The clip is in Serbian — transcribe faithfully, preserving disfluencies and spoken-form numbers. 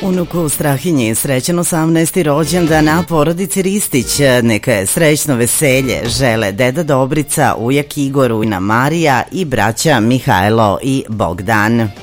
Unuku Strahinji srećan osamnaesti rođendan na porodici Ristić. Neka je srećno veselje žele deda Dobrica, ujak Igor, ujna Marija i braća Mihajlo i Bogdan.